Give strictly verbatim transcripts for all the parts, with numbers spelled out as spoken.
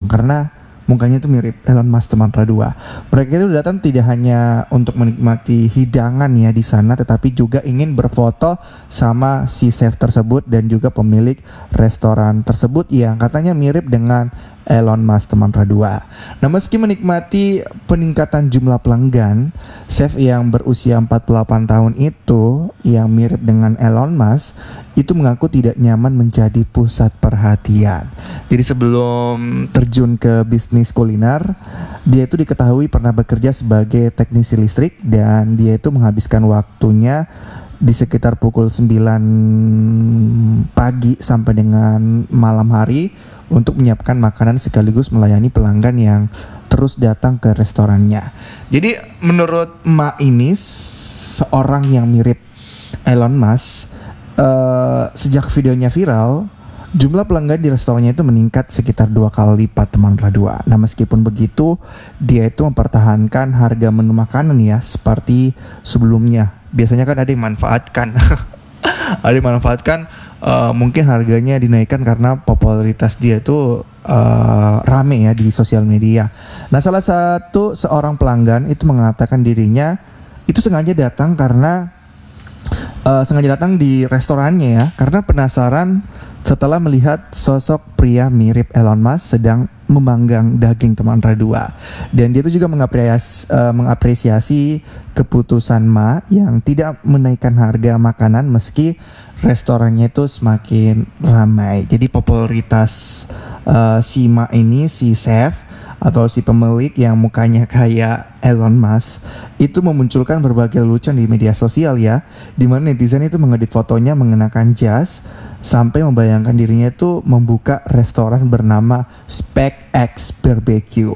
karena mukanya itu mirip Elon Musk teman Radua. Mereka itu datang tidak hanya untuk menikmati hidangan ya di sana, tetapi juga ingin berfoto sama si chef tersebut dan juga pemilik restoran tersebut yang katanya mirip dengan Elon Musk teman Radua. Nah, meski menikmati peningkatan jumlah pelanggan, chef yang berusia empat puluh delapan tahun itu yang mirip dengan Elon Musk itu mengaku tidak nyaman menjadi pusat perhatian. Jadi sebelum terjun ke bisnis kuliner, dia itu diketahui pernah bekerja sebagai teknisi listrik dan dia itu menghabiskan waktunya di sekitar pukul sembilan pagi sampai dengan malam hari untuk menyiapkan makanan sekaligus melayani pelanggan yang terus datang ke restorannya. Jadi menurut Ma ini seorang yang mirip Elon Musk, uh, sejak videonya viral, jumlah pelanggan di restorannya itu meningkat sekitar dua kali lipat teman Radua. Nah, meskipun begitu, dia itu mempertahankan harga menu makanan ya seperti sebelumnya. Biasanya kan ada yang manfaatkan, ada yang manfaatkan uh, mungkin harganya dinaikkan karena popularitas dia itu uh, rame ya di sosial media. Nah, salah satu seorang pelanggan itu mengatakan dirinya itu sengaja datang karena Uh, sengaja datang di restorannya ya karena penasaran setelah melihat sosok pria mirip Elon Musk sedang memanggang daging teman Radua. Dan dia itu juga mengapresiasi, uh, mengapresiasi keputusan Ma yang tidak menaikkan harga makanan meski restorannya itu semakin ramai. Jadi popularitas uh, si Ma ini, si chef atau si pemilik yang mukanya kayak Elon Musk itu memunculkan berbagai lelucon di media sosial ya, di mana netizen itu mengedit fotonya mengenakan jas sampai membayangkan dirinya itu membuka restoran bernama SpaceX Barbecue.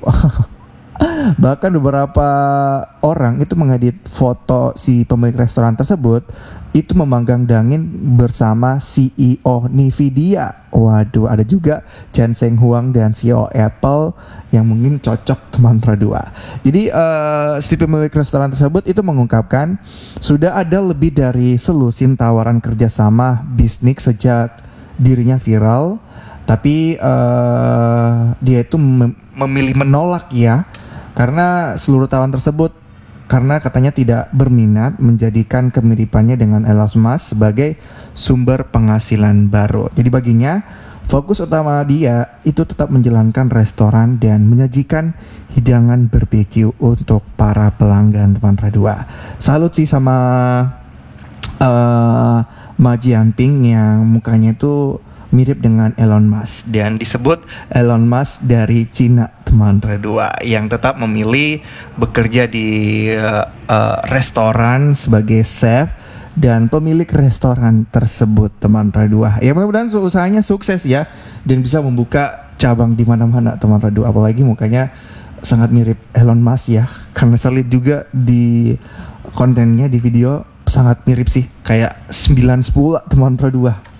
Bahkan beberapa orang itu mengedit foto si pemilik restoran tersebut itu memanggang daging bersama C E O Nvidia. Waduh, ada juga Jensen Huang dan C E O Apple yang mungkin cocok teman Radua. Jadi uh, si pemilik restoran tersebut itu mengungkapkan sudah ada lebih dari selusin tawaran kerjasama bisnis sejak dirinya viral, tapi uh, dia itu mem- memilih menolak ya karena seluruh tawaran tersebut karena katanya tidak berminat menjadikan kemiripannya dengan Elon Musk sebagai sumber penghasilan baru. Jadi baginya fokus utama dia itu tetap menjalankan restoran dan menyajikan hidangan barbecue untuk para pelanggan teman Radua. Salut sih sama uh, Ma Jianping yang mukanya itu mirip dengan Elon Musk dan disebut Elon Musk dari Cina teman Radua yang tetap memilih bekerja di uh, uh, restoran sebagai chef dan pemilik restoran tersebut teman Radua. Ya mudah-mudahan usahanya sukses ya dan bisa membuka cabang di mana-mana teman Radua, apalagi mukanya sangat mirip Elon Musk ya karena saya lihat juga di kontennya di video sangat mirip sih kayak sembilan sepuluh teman Radua.